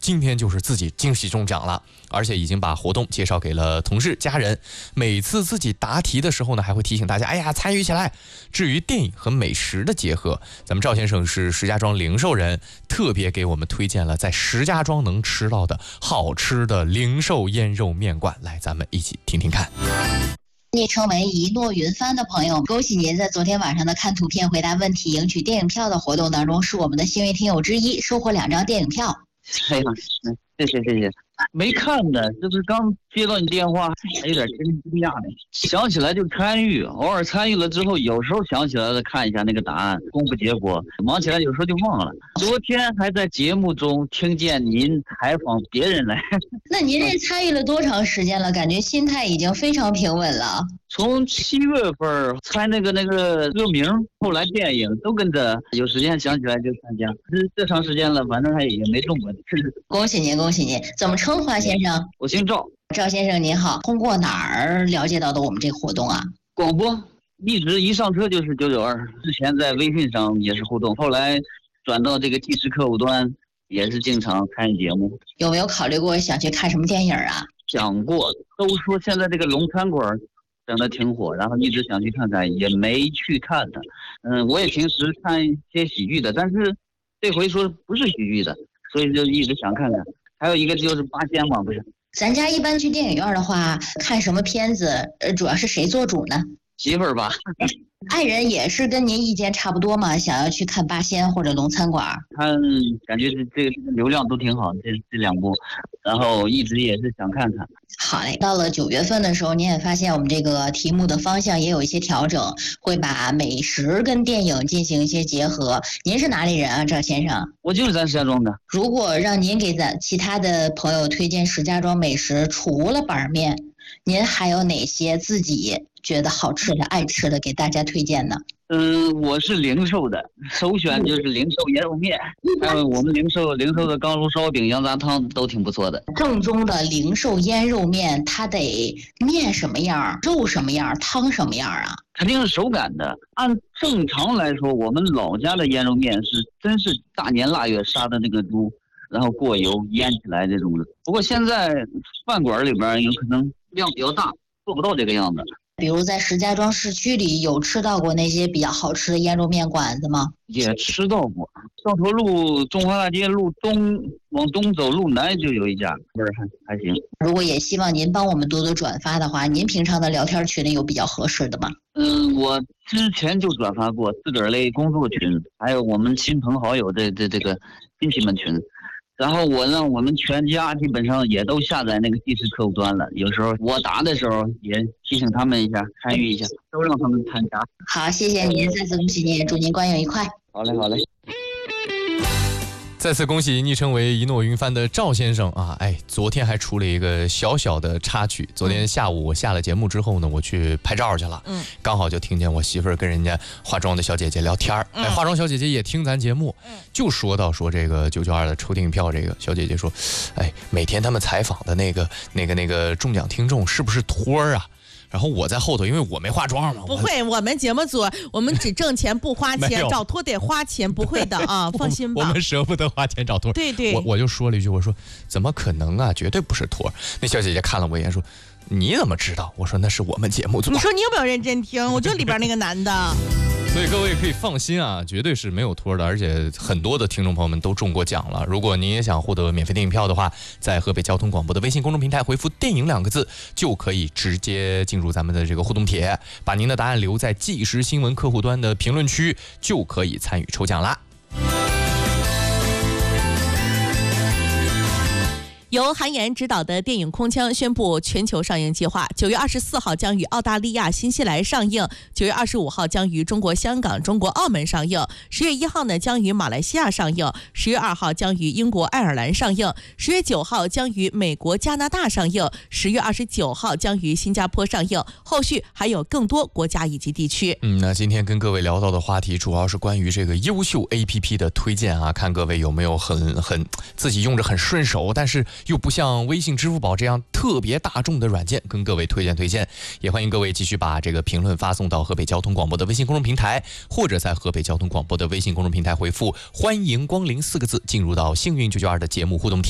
今天就是自己惊喜中奖了，而且已经把活动介绍给了同事家人。每次自己答题的时候呢，还会提醒大家，哎呀，参与起来。至于电影和美食的结合，咱们赵先生是石家庄零售人，特别给我们推荐了在石家庄能吃到的好吃的零售腌肉面馆。来，咱们一起听听看。 昵称为一诺云帆的朋友，恭喜您在昨天晚上的看图片回答问题赢取电影票的活动当中是我们的幸运听友之一，收获2张电影票。 哎呀，谢谢，没看呢，这不是刚接到你电话，还有点惊讶呢。想起来就参与，偶尔参与了之后，有时候想起来了看一下那个答案，公布结果，忙起来有时候就忘了。昨天还在节目中听见您采访别人来。 那您这参与了多长时间了？感觉心态已经非常平稳了。 从7月份猜那个歌名，后来电影都跟着，有时间想起来就参加。这长时间了，反正也没中过。 恭喜您，恭喜您！怎么称呼啊，先生？ 我姓赵。 赵先生您好，通过哪儿了解到的我们这个活动啊？ 广播，一直一上车就是992，之前在微信上也是互动，后来转到这个即时客户端，也是经常参与节目。 有没有考虑过想去看什么电影啊？ 想过，都说现在这个龙餐馆整得挺火，然后一直想去看看，也没去看它。我也平时看一些喜剧的，但是这回说不是喜剧的，所以就一直想看看。还有一个就是八仙嘛，不是？ 咱家一般去电影院的话，看什么片子？主要是谁做主呢？ 媳妇儿吧。 爱人也是跟您意见差不多嘛，想要去看八仙或者龙餐馆。 他感觉这个流量都挺好，这2部，然后一直也是想看看。 好嘞，到了9月份的时候，您也发现我们这个题目的方向也有一些调整，会把美食跟电影进行一些结合。您是哪里人啊，赵先生？ 我就是咱石家庄的。 如果让您给咱其他的朋友推荐石家庄美食，除了板面，您还有哪些自己觉得好吃的、爱吃的给大家推荐呢？ 我是零售的，首选就是零售腌肉面，还有我们零售的钢炉烧饼、羊杂汤都挺不错的。 正宗的零售腌肉面，它得面什么样、肉什么样、汤什么样啊？ 肯定是手擀的。按正常来说，我们老家的腌肉面真是大年腊月杀的那个猪，然后过油腌起来这种的。不过现在饭馆里边有可能量比较大，做不到这个样子。 比如在石家庄市区里有吃到过那些比较好吃的腌肉面馆子吗？ 也吃到过，上头路中华大街路东往东走路南就有一家，味儿还行。 如果也希望您帮我们多多转发的话，您平常的聊天群里有比较合适的吗？ 我之前就转发过自个儿类工作群，还有我们亲朋好友的这个亲戚们群。然后我让我们全家基本上也都下载那个即时客户端了，有时候我答的时候也提醒他们一下，参与一下，都让他们参加。 好，谢谢您，再次恭喜您，祝您观影愉快。 好嘞。 再次恭喜昵称为一诺云帆的赵先生啊！昨天还出了一个小小的插曲。昨天下午我下了节目之后呢，我去拍照去了，刚好就听见我媳妇儿跟人家化妆的小姐姐聊天化妆小姐姐也听咱节目，就说到这个992的抽电影票，这个小姐姐说，每天他们采访的那个中奖听众是不是托儿啊？然后我在后头，因为我没化妆嘛。 不会，我们节目组我们只挣钱不花钱，找托得花钱，不会的啊，放心吧。 我们舍不得花钱找托。 对， 我就说了一句，我说怎么可能啊，绝对不是托。那小姐姐看了我一眼说，你怎么知道？我说那是我们节目组。 你说你有没有认真听？我就里边那个男的。 所以各位可以放心啊，绝对是没有托的，而且很多的听众朋友们都中过奖了。如果您也想获得免费电影票的话，在河北交通广播的微信公众平台回复电影2个字，就可以直接进入咱们的这个互动帖，把您的答案留在即时新闻客户端的评论区，就可以参与抽奖啦。 由韩延执导的电影《空腔》宣布全球上映计划，9月24号将于澳大利亚、新西兰上映，9月25号将于中国香港、中国澳门上映，10月1号呢将于马来西亚上映，10月2号将于英国、爱尔兰上映，10月9号将于美国、加拿大上映，10月29号将于新加坡上映，后续还有更多国家以及地区。 那今天跟各位聊到的话题主要是关于这个优秀 APP 的推荐啊，看各位有没有很自己用着很顺手，但是又不像微信、支付宝这样特别大众的软件，跟各位推荐。也欢迎各位继续把这个评论发送到河北交通广播的微信公众平台，或者在河北交通广播的微信公众平台回复欢迎光临4个字，进入到幸运992的节目互动帖。